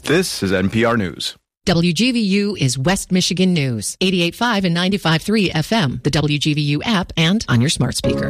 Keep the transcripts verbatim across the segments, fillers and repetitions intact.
This is N P R News. W G V U is West Michigan News, eighty-eight point five and ninety-five point three F M, the W G V U app, and on your smart speaker.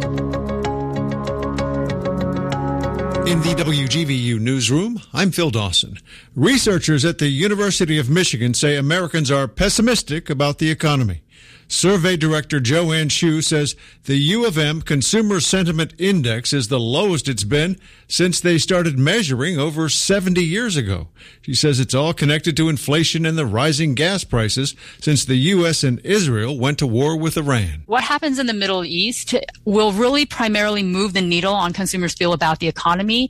In the W G V U newsroom, I'm Phil Dawson. Researchers at the University of Michigan say Americans are pessimistic about the economy. Survey Director Joanne Shu says the U of M Consumer Sentiment Index is the lowest it's been since they started measuring over seventy years ago. She says it's all connected to inflation and the rising gas prices since the U S and Israel went to war with Iran. What happens in the Middle East will really primarily move the needle on consumers' feel about the economy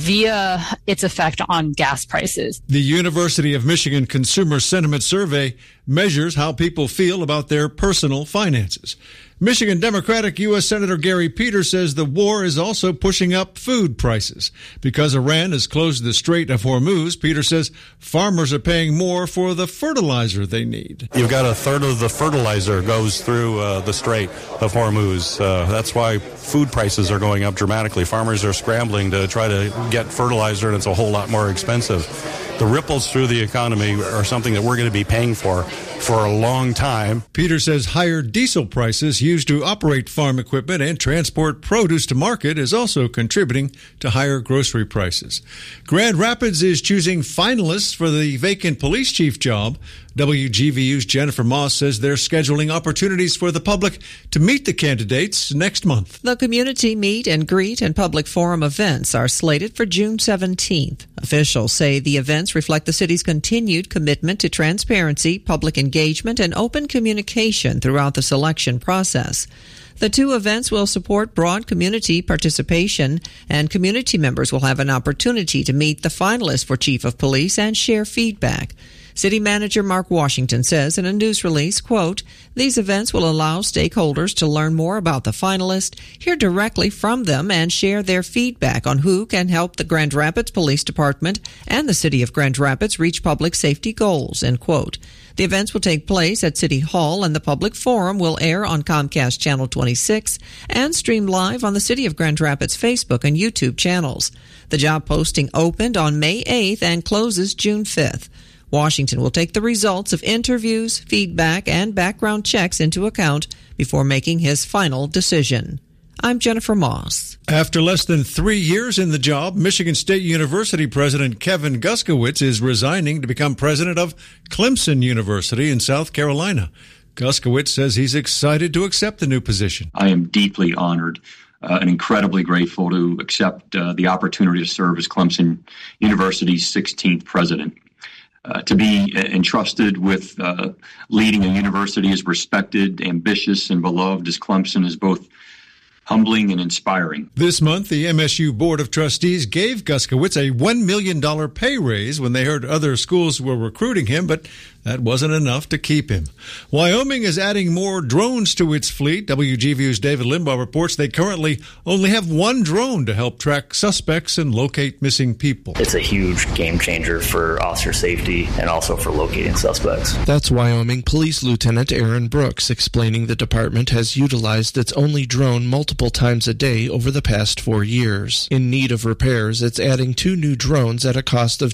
via its effect on gas prices. The University of Michigan Consumer Sentiment Survey measures how people feel about their personal finances. Michigan Democratic U S Senator Gary Peters says the war is also pushing up food prices. Because Iran has closed the Strait of Hormuz, Peters says farmers are paying more for the fertilizer they need. You've got a third of the fertilizer goes through uh, the Strait of Hormuz. Uh, that's why food prices are going up dramatically. Farmers are scrambling to try to get fertilizer, and it's a whole lot more expensive. The ripples through the economy are something that we're going to be paying for for a long time. Peters says higher diesel prices used to operate farm equipment and transport produce to market is also contributing to higher grocery prices. Grand Rapids is choosing finalists for the vacant police chief job. W G V U's Jennifer Moss says they're scheduling opportunities for the public to meet the candidates next month. The community meet and greet and public forum events are slated for June seventeenth. Officials say the events reflect the city's continued commitment to transparency, public engagement, and open communication throughout the selection process. The two events will support broad community participation, and community members will have an opportunity to meet the finalists for chief of police and share feedback. City Manager Mark Washington says in a news release, quote, "These events will allow stakeholders to learn more about the finalists, hear directly from them, and share their feedback on who can help the Grand Rapids Police Department and the City of Grand Rapids reach public safety goals," end quote. The events will take place at City Hall, and the public forum will air on Comcast Channel twenty-six and stream live on the City of Grand Rapids Facebook and YouTube channels. The job posting opened on May eighth and closes June fifth. Washington will take the results of interviews, feedback, and background checks into account before making his final decision. I'm Jennifer Moss. After less than three years in the job, Michigan State University President Kevin Guskiewicz is resigning to become president of Clemson University in South Carolina. Guskiewicz says he's excited to accept the new position. I am deeply honored uh, and incredibly grateful to accept uh, the opportunity to serve as Clemson University's sixteenth president. Uh, to be entrusted with uh, leading a university as respected, ambitious, and beloved as Clemson is both humbling and inspiring. This month, the M S U Board of Trustees gave Guskiewicz a one million dollars pay raise when they heard other schools were recruiting him, but that wasn't enough to keep him. Wyoming is adding more drones to its fleet. W G V U's David Limbaugh reports they currently only have one drone to help track suspects and locate missing people. It's a huge game changer for officer safety and also for locating suspects. That's Wyoming Police Lieutenant Aaron Brooks explaining the department has utilized its only drone multiple times a day over the past four years. In need of repairs, it's adding two new drones at a cost of